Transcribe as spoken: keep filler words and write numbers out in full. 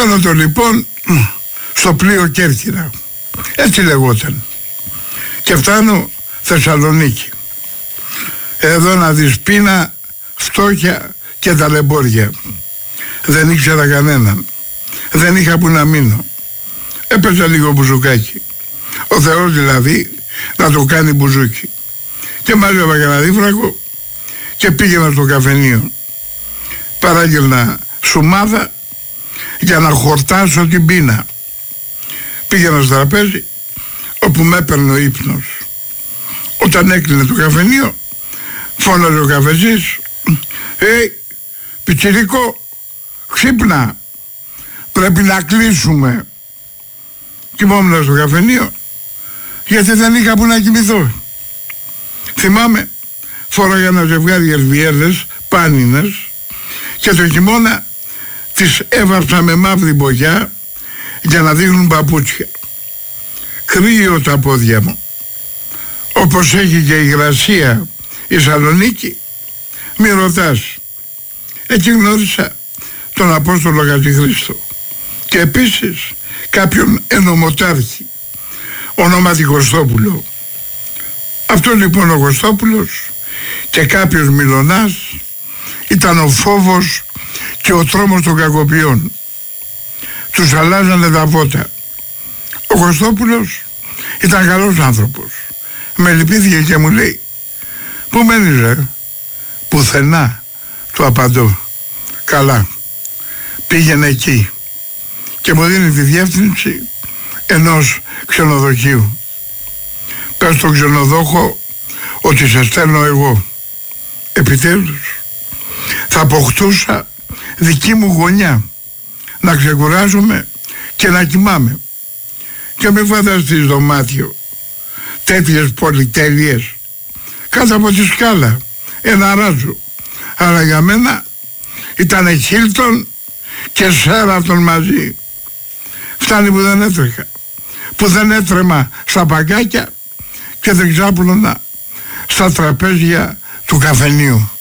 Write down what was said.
Σηκώνω το λοιπόν στο πλοίο Κέρκυρα, έτσι λεγόταν, και φτάνω Θεσσαλονίκη. Εδώ να δεις πείνα, φτώχεια και ταλαιπώρια. Δεν ήξερα κανέναν, δεν είχα που να μείνω. Έπαιζα λίγο μπουζουκάκι, ο Θεός δηλαδή να το κάνει μπουζούκι, και μάζευα κανένα δίφραγο και πήγαινα στο καφενείο. Παράγγελνα σουμάδα για να χορτάσω την πείνα. Πήγαινα στο τραπέζι όπου με έπαιρνε ο ύπνος. Όταν έκλεινε το καφενείο, φώναζε ο καφετζής, «Ε, πιτσιρίκο, ξύπνα, πρέπει να κλείσουμε». Κοιμόμουν στο καφενείο γιατί δεν είχα που να κοιμηθώ. Θυμάμαι, φόραγα ένα ζευγάρι ελβιέλες πάνινες και το χειμώνα τις έβαψα με μαύρη μπογιά για να δείχνουν παπούτσια. Κρύο τα πόδια μου, όπως έχει και η υγρασία η Σαλονίκη. Μη ρωτάς. Εκεί γνώρισα τον Απόστολο Χατζηχρήστο και επίσης κάποιον ενωμοτάρχη ονόματι Κωστόπουλο. Αυτό λοιπόν ο Κωστόπουλος και κάποιος Μιλωνάς ήταν ο φόβος και ο τρόμος των κακοποιών. Τους αλλάζανε τα βότα. Ο Κωστόπουλος ήταν καλός άνθρωπος. Με λυπήθηκε και μου λέει, «Πού μένεις ρε?» «Πουθενά», του απαντώ. «Καλά, πήγαινε εκεί», και μου δίνει τη διεύθυνση ενός ξενοδοχείου. «Πες στον ξενοδόχο ότι σε στέλνω εγώ». Επιτέλους θα αποκτούσα δική μου γωνιά, να ξεκουράζομαι και να κοιμάμαι. Και μην φανταστείς δωμάτιο τέτοιες πολυτέλειες κάτω από τη σκάλα, ένα ράζο. Αλλά για μένα ήταν Χίλτον και Σέρατον μαζί. Φτάνει που δεν έτρεχα, που δεν έτρεμα στα παγκάκια και δεν ξάπλωνα στα τραπέζια του καφενείου.